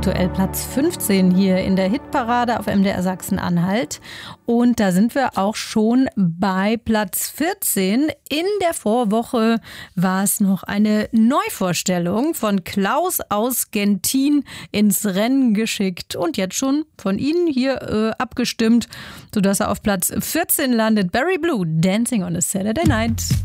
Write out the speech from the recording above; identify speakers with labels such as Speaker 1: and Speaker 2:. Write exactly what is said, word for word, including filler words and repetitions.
Speaker 1: aktuell Platz fünfzehn hier in der Hitparade auf M D R Sachsen-Anhalt. Und da sind wir auch schon bei Platz vierzehn. In der Vorwoche war es noch eine Neuvorstellung von Klaus aus Gentin ins Rennen geschickt und jetzt schon von Ihnen hier äh, abgestimmt, sodass er auf Platz vierzehn landet. Barry Blue, Dancing on a Saturday Night.